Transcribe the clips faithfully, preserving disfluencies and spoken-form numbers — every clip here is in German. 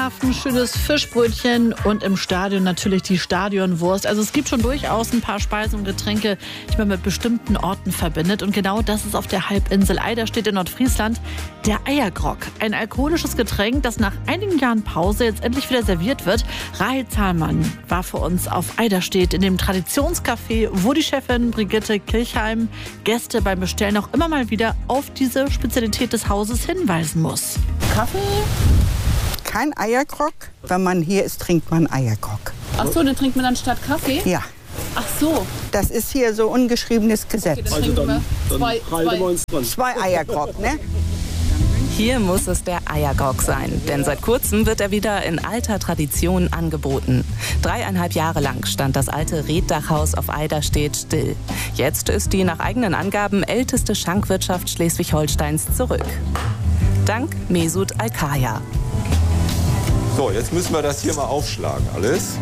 Bremerhaven schönes Fischbrötchen und im Stadion natürlich die Stadionwurst. Also es gibt schon durchaus ein paar Speisen und Getränke, die man mit bestimmten Orten verbindet. Und genau das ist auf der Halbinsel Eiderstedt in Nordfriesland der Eiergrog. Ein alkoholisches Getränk, das nach einigen Jahren Pause jetzt endlich wieder serviert wird. Rahel Zahlmann war für uns auf Eiderstedt in dem Traditionscafé, wo die Chefin Brigitte Kirchheim Gäste beim Bestellen auch immer mal wieder auf diese Spezialität des Hauses hinweisen muss. Kaffee? Kein Eiergrog. Wenn man hier ist, trinkt man Eiergrog. Ach so, den trinkt man dann statt Kaffee? Ja. Ach so. Das ist hier so ungeschriebenes Gesetz. Okay, dann also dann, dann zwei, halten wir uns dran. Zwei Eiergrog, ne? Hier muss es der Eiergrog sein, denn seit kurzem wird er wieder in alter Tradition angeboten. Dreieinhalb Jahre lang stand das alte Reetdachhaus auf Eiderstedt still. Jetzt ist die nach eigenen Angaben älteste Schankwirtschaft Schleswig-Holsteins zurück. Dank Mesut Alkaya. So, jetzt müssen wir das hier mal aufschlagen, alles.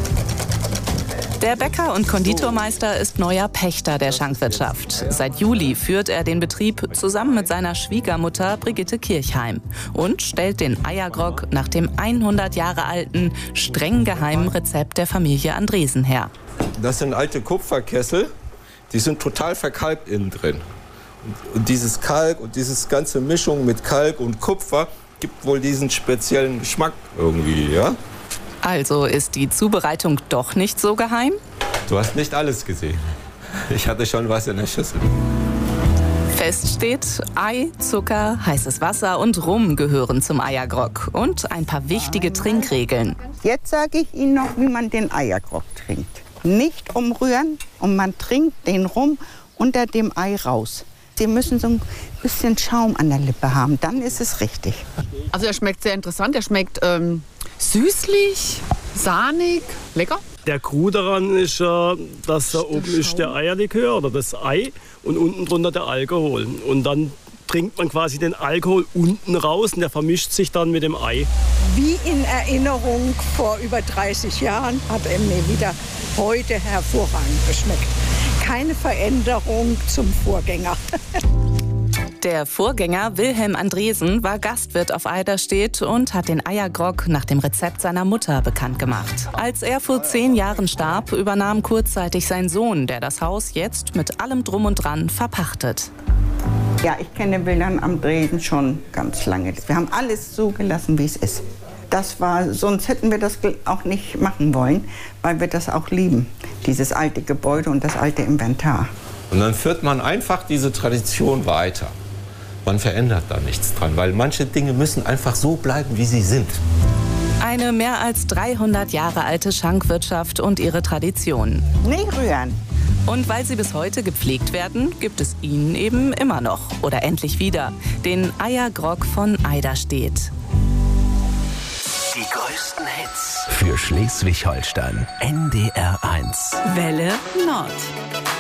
Der Bäcker und Konditormeister ist neuer Pächter der Schankwirtschaft. Seit Juli führt er den Betrieb zusammen mit seiner Schwiegermutter Brigitte Kirchheim und stellt den Eiergrog nach dem hundert Jahre alten, streng geheimen Rezept der Familie Andresen her. Das sind alte Kupferkessel, die sind total verkalkt innen drin. Und dieses Kalk und diese ganze Mischung mit Kalk und Kupfer gibt wohl diesen speziellen Geschmack irgendwie, ja? Also ist die Zubereitung doch nicht so geheim? Du hast nicht alles gesehen. Ich hatte schon was in der Schüssel. Fest steht, Ei, Zucker, heißes Wasser und Rum gehören zum Eiergrog. Und ein paar wichtige Trinkregeln. Jetzt sage ich Ihnen noch, wie man den Eiergrog trinkt. Nicht umrühren und man trinkt den Rum unter dem Ei raus. Sie müssen so ein bisschen Schaum an der Lippe haben, dann ist es richtig. Also er schmeckt sehr interessant, er schmeckt ähm, süßlich, sahnig, lecker. Der Clou daran ist, äh, dass da oben ist der Eierlikör oder das Ei und unten drunter der Alkohol. Und dann trinkt man quasi den Alkohol unten raus und der vermischt sich dann mit dem Ei. Wie in Erinnerung vor über dreißig Jahren hat er mir wieder heute hervorragend geschmeckt. Keine Veränderung zum Vorgänger. Der Vorgänger Wilhelm Andresen war Gastwirt auf Eiderstedt und hat den Eiergrog nach dem Rezept seiner Mutter bekannt gemacht. Als er vor zehn Jahren starb, übernahm kurzzeitig sein Sohn, der das Haus jetzt mit allem Drum und Dran verpachtet. Ja, ich kenne Wilhelm Andresen schon ganz lange. Wir haben alles so gelassen, wie es ist. Das war, sonst hätten wir das auch nicht machen wollen, weil wir das auch lieben, dieses alte Gebäude und das alte Inventar. Und dann führt man einfach diese Tradition weiter. Man verändert da nichts dran, weil manche Dinge müssen einfach so bleiben, wie sie sind. Eine mehr als dreihundert Jahre alte Schankwirtschaft und ihre Traditionen. Nicht rühren. Und weil sie bis heute gepflegt werden, gibt es ihn eben immer noch. Oder endlich wieder. Den Eiergrog von Eiderstedt. Die größten Hits für Schleswig-Holstein. N D R eins. Welle Nord.